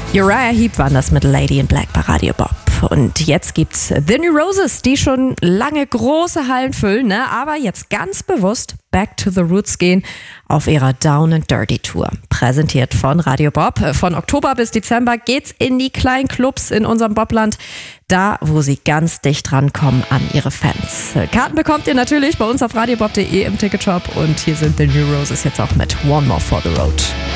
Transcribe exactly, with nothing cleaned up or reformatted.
Uriah Heep waren das mit Lady in Black bei Radio Bob. Und jetzt gibt's The New Roses, die schon lange große Hallen füllen, ne? aber jetzt ganz bewusst back to the roots gehen auf ihrer Down and Dirty Tour. Präsentiert von Radio Bob. Von Oktober bis Dezember geht's in die kleinen Clubs in unserem Bobland, da wo sie ganz dicht rankommen an ihre Fans. Karten bekommt ihr natürlich bei uns auf radiobob punkt de im Ticketshop und hier sind The New Roses jetzt auch mit One More for the Road.